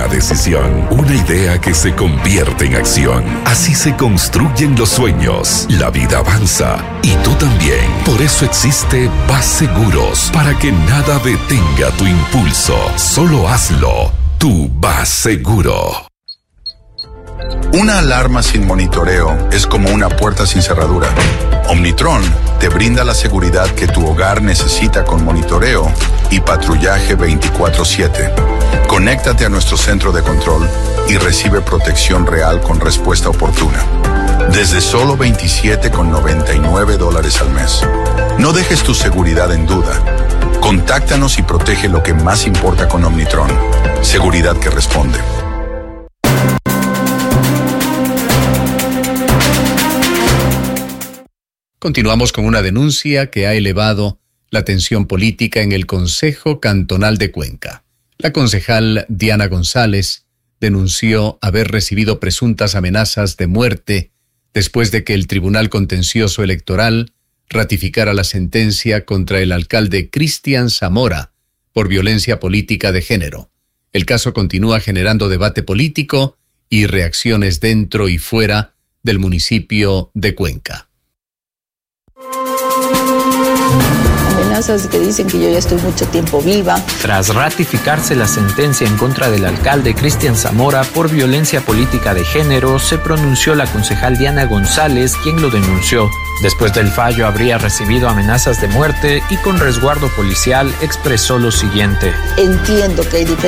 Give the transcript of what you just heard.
decisión, una idea que se convierte en acción. Así se construyen los sueños, la vida avanza y tú también. Por eso existe Vas Seguros, para que nada detenga tu impulso. Solo hazlo. Tú vas seguro. Una alarma sin monitoreo es como una puerta sin cerradura. Omnitron te brinda la seguridad que tu hogar necesita con monitoreo y patrullaje 24/7. Conéctate a nuestro centro de control y recibe protección real con respuesta oportuna. Desde solo $27,99 al mes. No dejes tu seguridad en duda. Contáctanos y protege lo que más importa con Omnitron. Seguridad que responde. Continuamos con una denuncia que ha elevado la tensión política en el Consejo Cantonal de Cuenca. La concejal Diana González denunció haber recibido presuntas amenazas de muerte después de que el Tribunal Contencioso Electoral ratificara la sentencia contra el alcalde Cristian Zamora por violencia política de género. El caso continúa generando debate político y reacciones dentro y fuera del municipio de Cuenca. Amenazas que dicen que yo ya estoy mucho tiempo viva. Tras ratificarse la sentencia en contra del alcalde Cristian Zamora por violencia política de género, se pronunció la concejal Diana González, quien lo denunció. Después del fallo habría recibido amenazas de muerte y con resguardo policial expresó lo siguiente. Entiendo que hay